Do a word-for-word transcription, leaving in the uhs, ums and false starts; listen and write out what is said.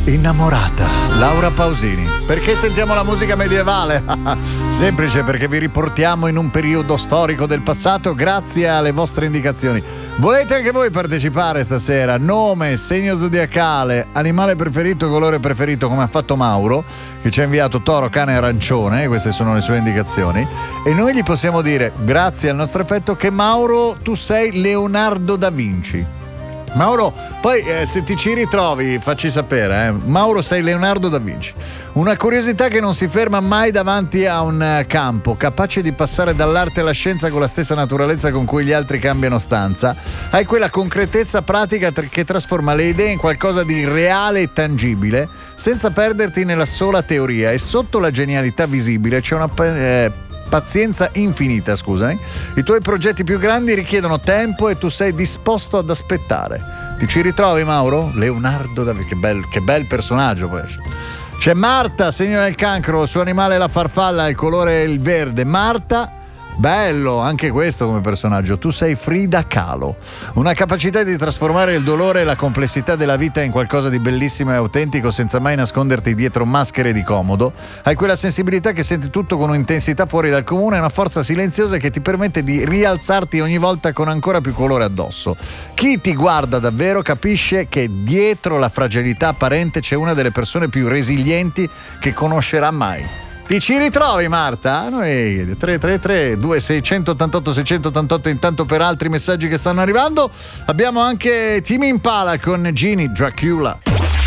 Innamorata, Laura Pausini. Perché sentiamo la musica medievale? Semplice, perché vi riportiamo in un periodo storico del passato grazie alle vostre indicazioni. Volete anche voi partecipare stasera? Nome, segno zodiacale, animale preferito, colore preferito, come ha fatto Mauro, che ci ha inviato toro, cane, arancione. Queste sono le sue indicazioni. E noi gli possiamo dire, grazie al nostro effetto, che Mauro, tu sei Leonardo da Vinci. Mauro, poi eh, se ti ci ritrovi facci sapere, eh. Mauro, sei Leonardo da Vinci. Una curiosità che non si ferma mai davanti a un uh, campo, capace di passare dall'arte alla scienza con la stessa naturalezza con cui gli altri cambiano stanza. Hai quella concretezza pratica tr- che trasforma le idee in qualcosa di reale e tangibile, senza perderti nella sola teoria. E sotto la genialità visibile c'è una eh, pazienza infinita, scusami. I tuoi progetti più grandi richiedono tempo e tu sei disposto ad aspettare. Ti ci ritrovi, Mauro? Leonardo da Vinci, che bel, che bel personaggio poi. C'è Marta, segno del cancro, il suo animale è la farfalla, il colore è il verde. Marta, bello anche questo come personaggio. Tu sei Frida Kahlo, una capacità di trasformare il dolore e la complessità della vita in qualcosa di bellissimo e autentico senza mai nasconderti dietro maschere di comodo. Hai quella sensibilità che senti tutto con un'intensità fuori dal comune e una forza silenziosa che ti permette di rialzarti ogni volta con ancora più colore addosso. Chi ti guarda davvero capisce che dietro la fragilità apparente c'è una delle persone più resilienti che conoscerà mai. Ti ci ritrovi, Marta? Noi tre tre tre due sei otto otto sei otto otto. Intanto, per altri messaggi che stanno arrivando, abbiamo anche Timi Impala con Genie Dracula.